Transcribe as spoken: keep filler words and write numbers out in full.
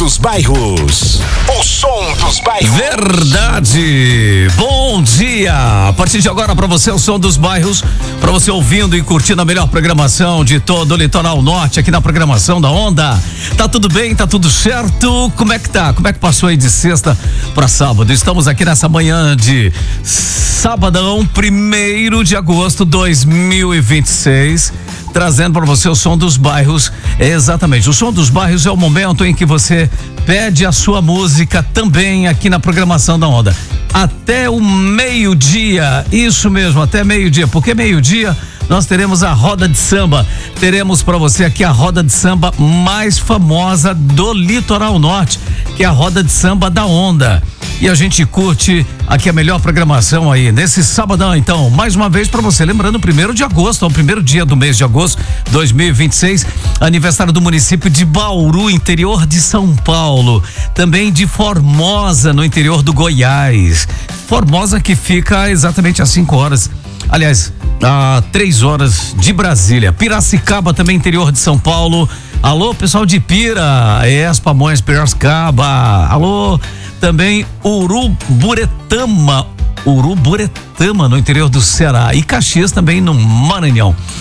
dos bairros. O som dos bairros. Verdade. Bom dia. A partir de agora para você o som dos bairros, para você ouvindo e curtindo a melhor programação de todo o litoral norte aqui na programação da Onda. Tá tudo bem? Tá tudo certo? Como é que tá? Como é que passou aí de sexta para sábado? Estamos aqui nessa manhã de sabadão, primeiro de agosto de dois mil e vinte e seis. Trazendo para você o som dos bairros. É exatamente, o som dos bairros é o momento em que você pede a sua música também aqui na programação da Onda. Até o meio-dia, isso mesmo, até meio-dia, porque meio-dia nós teremos a roda de samba. Teremos para você aqui a roda de samba mais famosa do litoral norte, que é a roda de samba da Onda. E a gente curte aqui a melhor programação aí nesse sabadão, então, mais uma vez para você, lembrando, primeiro de agosto, é o primeiro dia do mês de agosto, dois mil e vinte e seis, aniversário do município de Bauru, interior de São Paulo, também de Formosa, no interior do Goiás. Formosa que fica exatamente às cinco horas, aliás, a três horas de Brasília. Piracicaba, também interior de São Paulo. Alô, pessoal de Pira, Espamões, Piracicaba. Alô, também Uruburetama, Uruburetama, no interior do Ceará. E Caxias também no Maranhão.